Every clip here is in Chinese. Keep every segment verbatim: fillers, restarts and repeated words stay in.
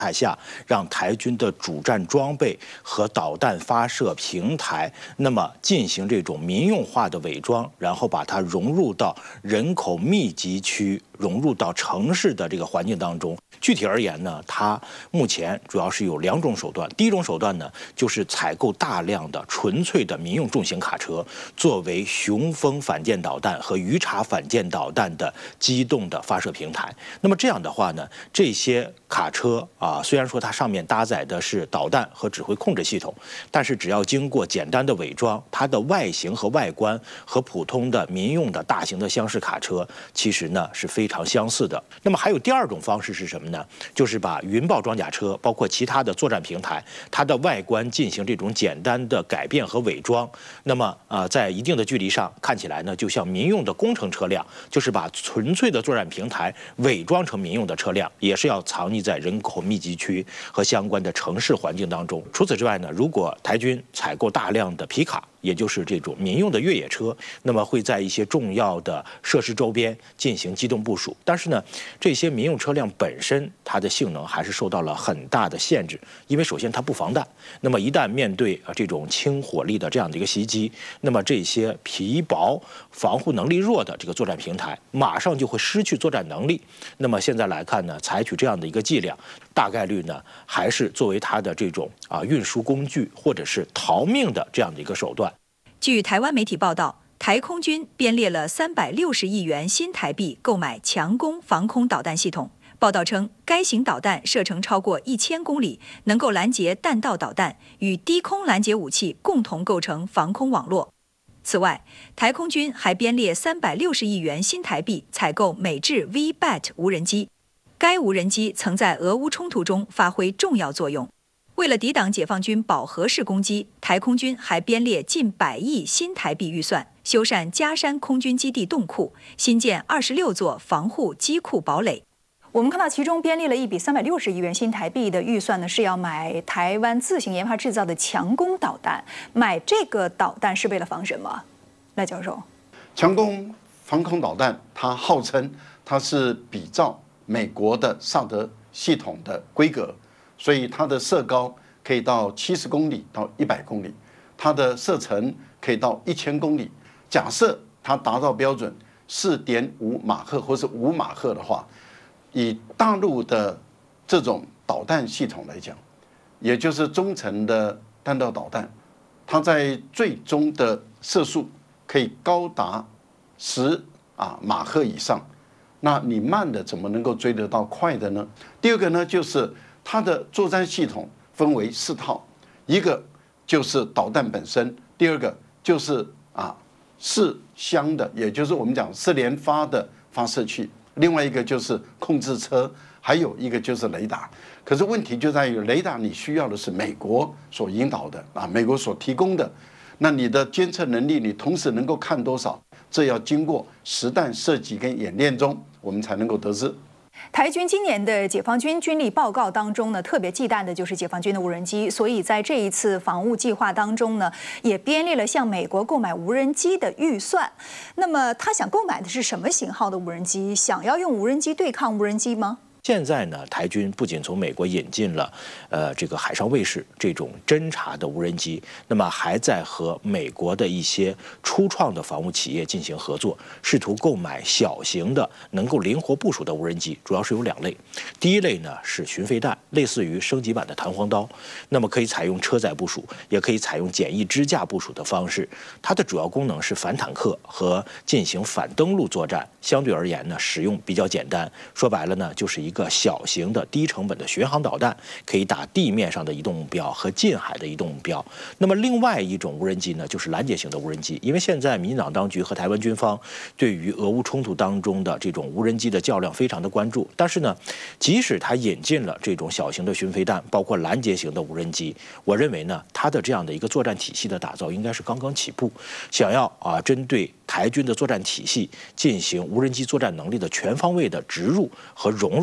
态下，让台军的主战装备和导弹发射平台，那么进行这种民用化的伪装，然后把它融入到人口密集区、融入到城市的这个环境当中。具体而言呢，它目前主要是有两种手段。第一种手段呢，就是采购大量的纯粹的民用重型卡车，作为雄风反舰导弹和鱼叉反舰导弹的机动的发射平台。那么这样的话呢，这些卡车啊，虽然说它上面搭载的是导弹和指挥控制系统，但是只要经过简单的伪装，它的外形和外观和普通的民用的大型的厢式卡车其实呢是非常相似的。那么还有第二种方式是什么呢？就是把云豹装甲车，包括其他的作战平台，它的外观进行这种简单的改变和伪装。那么呃，在一定的距离上看起来呢，就像民用的工程车辆，就是把纯粹的作战平台伪装成民用的车辆，也是要藏匿在人口密集区和相关的城市环境当中。除此之外呢，如果台军采购大量的皮卡，也就是这种民用的越野车，那么会在一些重要的设施周边进行机动部署。但是呢，这些民用车辆本身它的性能还是受到了很大的限制，因为首先它不防弹，那么一旦面对啊这种轻火力的这样的一个袭击，那么这些皮薄、防护能力弱的这个作战平台，马上就会失去作战能力。那么现在来看呢，采取这样的一个伎俩，大概率呢还是作为它的这种啊运输工具或者是逃命的这样的一个手段。 据台湾媒体报道，台空军编列了三百六十亿元新台币购买强攻防空导弹系统。报道称，该型导弹射程超过一千公里，能够拦截弹道导弹，与低空拦截武器共同构成防空网络。此外，台空军还编列三百六十亿元新台币采购美制 V B A T 无人机。该无人机曾在俄乌冲突中发挥重要作用。为了抵挡解放军饱和式攻击，台空军还编列近百亿新台币预算，修缮嘉山空军基地洞库，新建二十六座防护机库堡垒。我们看到其中编列了一笔三百六十亿元新台币的预算呢，是要买台湾自行研发制造的强攻导弹。买这个导弹是为了防什么？赖教授， 强攻防空导弹，它号称它是比照美国的萨德系统的规格。所以它的射高可以到七十公里到一百公里，它的射程可以到一千公里。假设它达到标准四点五马赫或是五马赫的话，以大陆的这种导弹系统来讲，也就是中程的弹道导弹，它在最终的射速可以高达十啊马赫以上。那你慢的怎么能够追得到快的呢？第二个呢，就是它的作战系统分为四套，一个就是导弹本身，第二个就是啊四箱的，也就是我们讲四连发的发射器，另外一个就是控制车，还有一个就是雷达。可是问题就在于雷达你需要的是美国所引导的啊，美国所提供的，那你的监测能力你同时能够看多少？这要经过实弹射击跟演练中，我们才能够得知。 台军今年的解放军军力报告当中呢，特别忌惮的就是解放军的无人机，所以在这一次防务计划当中呢，也编列了向美国购买无人机的预算。那么他想购买的是什么型号的无人机？想要用无人机对抗无人机吗？ 现在呢，台军不仅从美国引进了，呃，这个海上卫士这种侦察的无人机，那么还在和美国的一些初创的防务企业进行合作，试图购买小型的能够灵活部署的无人机，主要是有两类。第一类呢是巡飞弹，类似于升级版的弹簧刀，那么可以采用车载部署，也可以采用简易支架部署的方式。它的主要功能是反坦克和进行反登陆作战，相对而言呢，使用比较简单。说白了呢，就是一个小型的低成本的巡航导弹，可以打地面上的移动目标和近海的移动目标。那么另外一种无人机呢，就是拦截型的无人机。因为现在民进党当局和台湾军方对于俄乌冲突当中的这种无人机的较量非常的关注，但是呢，即使它引进了这种小型的巡飞弹，包括拦截型的无人机，我认为呢，它的这样的一个作战体系的打造应该是刚刚起步，想要啊针对台军的作战体系进行无人机作战能力的全方位的植入和融入，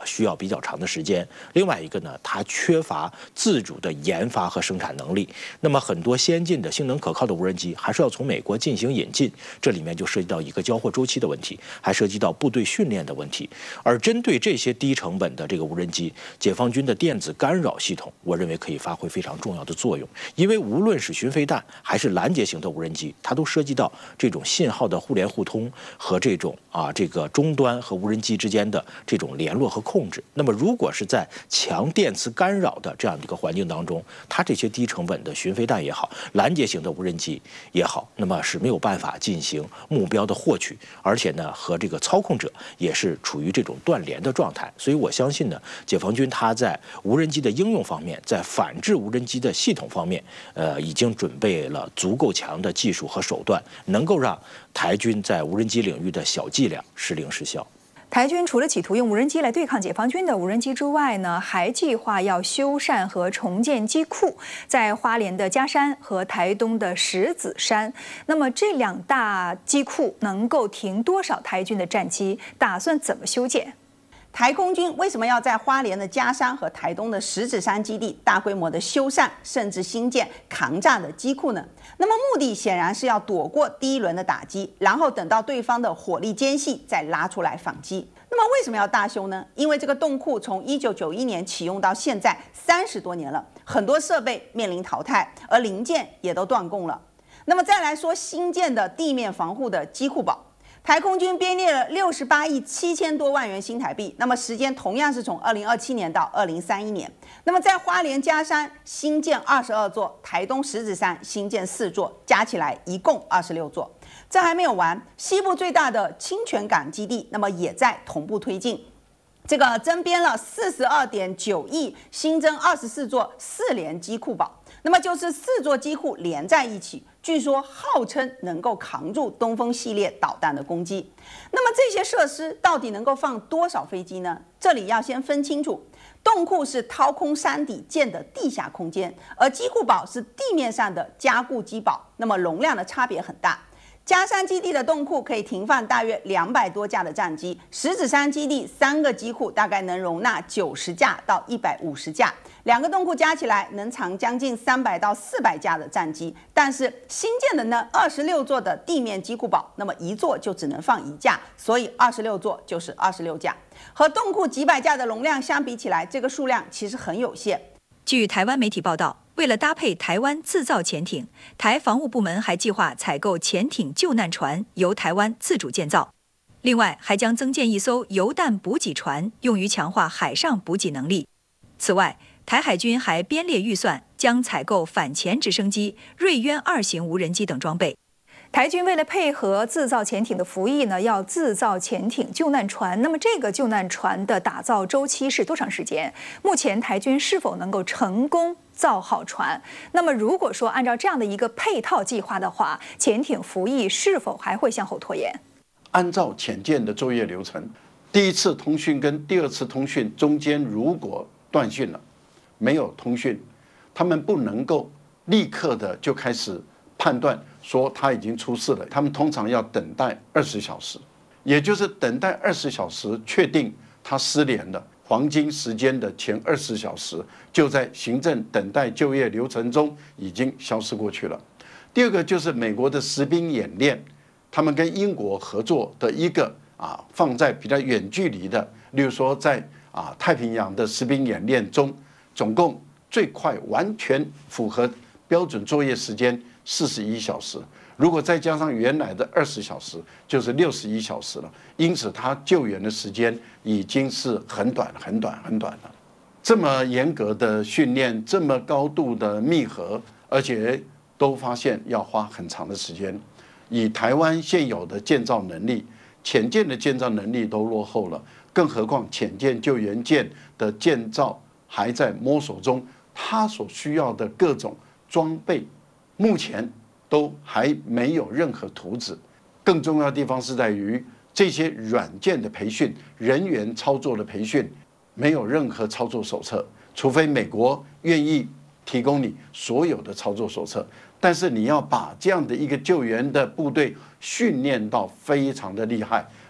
需要比较长的时间。另外一个呢，它缺乏自主的研发和生产能力。那么很多先进的、性能可靠的无人机还是要从美国进行引进，这里面就涉及到一个交货周期的问题，还涉及到部队训练的问题。而针对这些低成本的这个无人机，解放军的电子干扰系统，我认为可以发挥非常重要的作用。因为无论是巡飞弹还是拦截型的无人机，它都涉及到这种信号的互联互通和这种啊这个终端和无人机之间的这种联络和控制。那么如果是在强电磁干扰的这样的一个环境当中，它这些低成本的巡飞弹也好，拦截型的无人机也好，那么是没有办法进行目标的获取，而且呢和这个操控者也是处于这种断联的状态。所以我相信呢，解放军它在无人机的应用方面，在反制无人机的系统方面，呃，已经准备了足够强的技术和手段，能够让台军在无人机领域的小伎俩时灵时效。 台军除了企图用无人机来对抗解放军的无人机之外呢，还计划要修缮和重建机库，在花莲的嘉山和台东的石子山。那么这两大机库能够停多少台军的战机？打算怎么修建？ 台空军为什么要在花莲的嘉山和台东的石子山基地大规模的修缮，甚至新建扛炸的机库呢？那么目的显然是要躲过第一轮的打击，然后等到对方的火力间隙再拉出来反击。那么为什么要大修呢？因为这个洞库从一九九一年启用到现在三十多年了，很多设备面临淘汰，而零件也都断供了。那么再来说新建的地面防护的机库堡。台空军编列了六十八亿七千多万元新台币，那么时间同样是从二零二七年到二零三一年。那么在花莲嘉山新建二十二座，台东石子山新建四座，加起来一共二十六座。这还没有完，西部最大的清泉港基地，那么也在同步推进。这个增编了四十二点九亿，新增二十四座四联机库堡，那么就是四座机库连在一起。据说号称能够扛住东风系列导弹的攻击。那么这些设施到底能够放多少飞机呢？这里要先分清楚，洞库是掏空山底建的地下空间，而机库堡是地面上的加固机堡，那么容量的差别很大。嘉山基地的洞库可以停放大约两百多架的战机，石子山基地三个机库大概能容纳九十架到一百五十架，两个洞库加起来能藏将近三百到四百架的战机。但是新建的呢二十六座的地面机库堡，那么一座就只能放一架，所以二十六座就是二十六架。和洞库几百架的容量相比起来，这个数量其实很有限。 据台湾媒体报道，为了搭配台湾自造潜艇，台防务部门还计划采购潜艇救难船，由台湾自主建造。另外，还将增建一艘油弹补给船，用于强化海上补给能力。此外，台海军还编列预算，将采购反潜直升机、瑞渊二型无人机等装备。台军为了配合自造潜艇的服役呢，要自造潜艇救难船。那么这个救难船的打造周期是多长时间？目前台军是否能够成功造好船？那么如果说按照这样的一个配套计划的话，潜艇服役是否还会向后拖延？ 按照潜舰的作业流程，第一次通讯跟第二次通讯中间如果断讯了，没有通讯，他们不能够立刻的就开始判断说他已经出事了，他们通常要等待二十小时，也就是等待二十小时，确定他失联了。黄金时间的前二十小时，就在行政等待就业流程中已经消失过去了。第二个就是美国的实兵演练，他们跟英国合作的一个啊，放在比较远距离的，例如说在啊太平洋的实兵演练中，总共最快完全符合标准作业时间四十一小时，如果再加上原来的二十小时，就是六十一小时了。因此，它救援的时间已经是很短、很短、很短了。这么严格的训练，这么高度的密合，而且都发现要花很长的时间。以台湾现有的建造能力，潜舰的建造能力都落后了，更何况潜舰救援舰的建造还在摸索中，它所需要的各种装备，目前都还没有任何图纸。更重要的地方是在于这些软件的培训、人员操作的培训，没有任何操作手册，除非美国愿意提供你所有的操作手册。但是你要把这样的一个救援的部队训练到非常的厉害，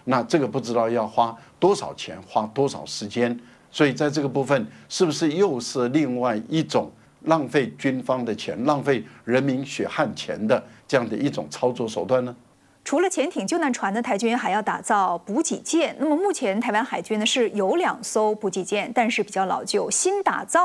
那这个不知道要花多少钱，花多少时间，所以在这个部分，是不是又是另外一种浪费军方的钱、浪费人民血汗钱的这样的一种操作手段呢？ 除了潜艇、救难船呢，台军还要打造补给舰。那么目前台湾海军呢是有两艘补给舰，但是比较老旧，新打造